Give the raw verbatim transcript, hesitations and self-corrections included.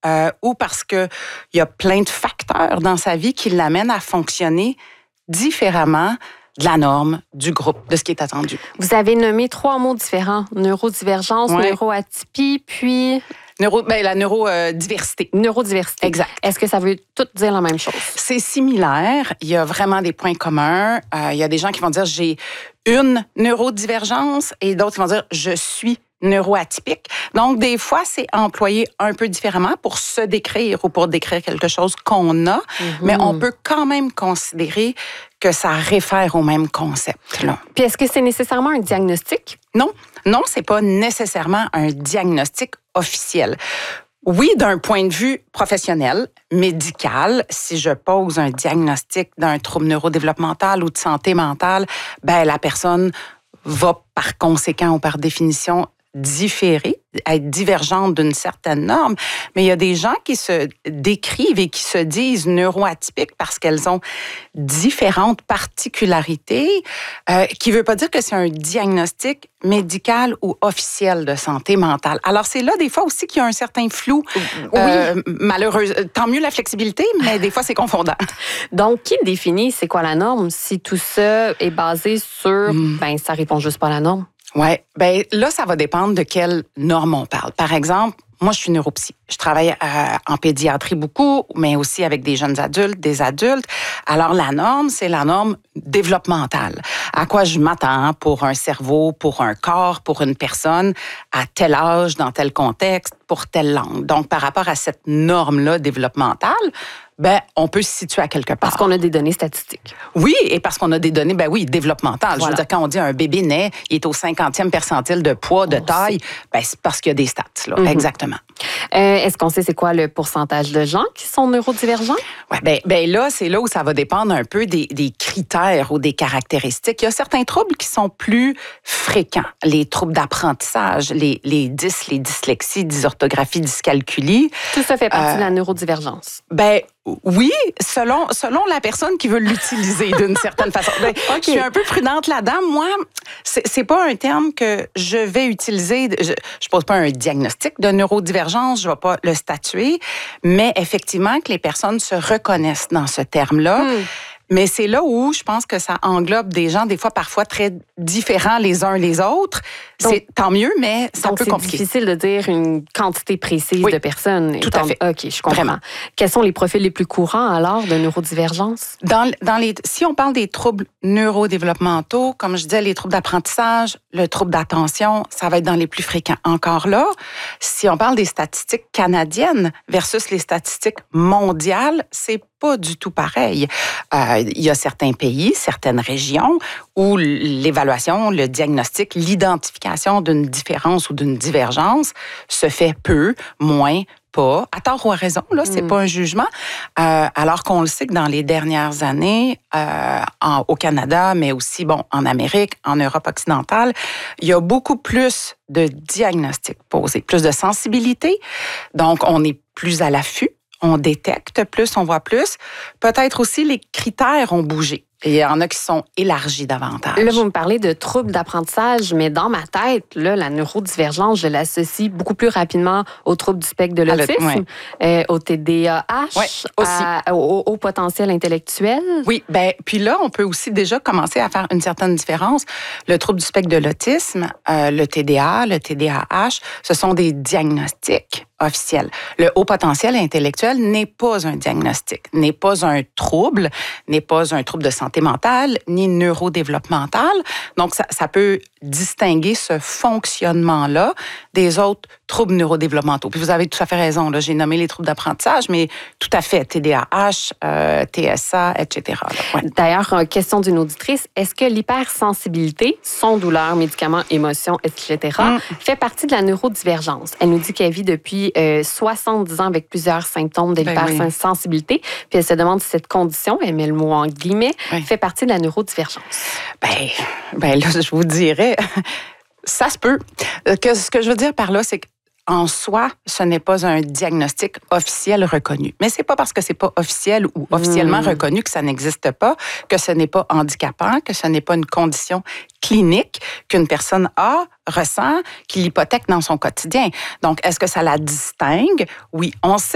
euh, ou parce qu'il y a plein de facteurs dans sa vie qui l'amènent à fonctionner différemment de la norme, du groupe, de ce qui est attendu. Vous avez nommé trois mots différents. Neurodivergence, ouais. neuroatypie, puis... Neuro, ben, la neurodiversité. Neurodiversité. Exact. Est-ce que ça veut tout dire la même chose? C'est similaire. Il y a vraiment des points communs. Euh, il y a des gens qui vont dire j'ai une neurodivergence et d'autres qui vont dire je suis neuroatypique. Donc, des fois, c'est employé un peu différemment pour se décrire ou pour décrire quelque chose qu'on a, mm-hmm. mais on peut quand même considérer que ça réfère au même concept. Là. Puis, est-ce que c'est nécessairement un diagnostic? Non, non, c'est pas nécessairement un diagnostic officiel. Oui, d'un point de vue professionnel, médical, si je pose un diagnostic d'un trouble neurodéveloppemental ou de santé mentale, ben la personne va par conséquent ou par définition différer, être divergente d'une certaine norme, mais il y a des gens qui se décrivent et qui se disent neuroatypiques parce qu'elles ont différentes particularités, euh, qui ne veut pas dire que c'est un diagnostic médical ou officiel de santé mentale. Alors, c'est là, des fois aussi, qu'il y a un certain flou. Oui. Euh, malheureux. Tant mieux la flexibilité, mais des fois, c'est confondant. Donc, qui définit c'est quoi la norme si tout ça est basé sur, mm. ben ça répond juste pas à la norme? Oui, bien là, ça va dépendre de quelle norme on parle. Par exemple, moi, je suis neuropsy. Je travaille euh, en pédiatrie beaucoup, mais aussi avec des jeunes adultes, des adultes. Alors, la norme, c'est la norme développementale. À quoi je m'attends pour un cerveau, pour un corps, pour une personne, à tel âge, dans tel contexte, pour telle langue. Donc, par rapport à cette norme-là développementale, ben, on peut se situer à quelque part. Parce qu'on a des données statistiques. Oui, et parce qu'on a des données, ben oui, développementales. Voilà. Je veux dire, quand on dit un bébé naît, il est au cinquantième percentile de poids, de on taille, ben, c'est parce qu'il y a des stats, là. Mm-hmm. Exactement. Euh, est-ce qu'on sait c'est quoi le pourcentage de gens qui sont neurodivergents? Oui, ben, ben là, c'est là où ça va dépendre un peu des, des critères ou des caractéristiques. Il y a certains troubles qui sont plus fréquents. Les troubles d'apprentissage, les, les dys, les dyslexies, dysorthographie, dyscalculie. Tout ça fait partie euh, de la neurodivergence. Ben, oui, selon, selon la personne qui veut l'utiliser d'une certaine façon. Ben, okay. Je suis un peu prudente là-dedans. Moi, c'est, c'est pas un terme que je vais utiliser. Je, je pose pas un diagnostic de neurodivergence, je vais pas le statuer, mais effectivement que les personnes se reconnaissent dans ce terme-là. Hmm. Mais c'est là où je pense que ça englobe des gens, des fois, parfois très différents les uns les autres. Donc, c'est tant mieux, mais c'est un peu compliqué. C'est difficile de dire une quantité précise oui, de personnes. Tout à fait. OK, je comprends. Vraiment. Quels sont les profils les plus courants, alors, de neurodivergence? Dans, dans les, si on parle des troubles neurodéveloppementaux, comme je disais, les troubles d'apprentissage, le trouble d'attention, ça va être dans les plus fréquents. Encore là, si on parle des statistiques canadiennes versus les statistiques mondiales, c'est pas du tout pareil. Euh, il y a certains pays, certaines régions où l'évaluation, le diagnostic, l'identification d'une différence ou d'une divergence se fait peu, moins, pas, à tort ou à raison, là, c'est mm. pas un jugement. Euh, alors qu'on le sait que dans les dernières années, euh, en, au Canada, mais aussi, bon, en Amérique, en Europe occidentale, il y a beaucoup plus de diagnostics posés, plus de sensibilité. Donc, on est plus à l'affût. On détecte plus, on voit plus. Peut-être aussi, les critères ont bougé. Et il y en a qui sont élargis davantage. Là, vous me parlez de troubles d'apprentissage, mais dans ma tête, là, la neurodivergence, je l'associe beaucoup plus rapidement aux troubles du spectre de l'autisme, ouais. euh, au T D A H, ouais, aussi. À, au, au potentiel intellectuel. Oui, ben puis là, on peut aussi déjà commencer à faire une certaine différence. Le trouble du spectre de l'autisme, euh, le T D A, le T D A H, ce sont des diagnostics officiels. Le haut potentiel intellectuel n'est pas un diagnostic, n'est pas un trouble, n'est pas un trouble de santé mentale, ni neurodéveloppemental. Donc, ça, ça peut distinguer ce fonctionnement-là des autres troubles neurodéveloppementaux. Puis vous avez tout à fait raison, là, j'ai nommé les troubles d'apprentissage, mais tout à fait, T D A H, euh, T S A, et cetera. Ouais. D'ailleurs, question d'une auditrice, est-ce que l'hypersensibilité, son, douleur, médicaments, émotions, et cetera, mm. fait partie de la neurodivergence? Elle nous dit qu'elle vit depuis euh, soixante-dix ans avec plusieurs symptômes de l'hypersensibilité, ben oui. Puis elle se demande si cette condition, elle met le mot en guillemets, oui. fait partie de la neurodivergence. Ben, ben là, je vous dirais, ça se peut. Que, ce que je veux dire par là, c'est que en soi, ce n'est pas un diagnostic officiel reconnu. Mais c'est pas parce que c'est pas officiel ou officiellement mmh. reconnu que ça n'existe pas, que ce n'est pas handicapant, que ce n'est pas une condition clinique qu'une personne a, ressent, qui l'hypothèque dans son quotidien. Donc, est-ce que ça la distingue? Oui, on sait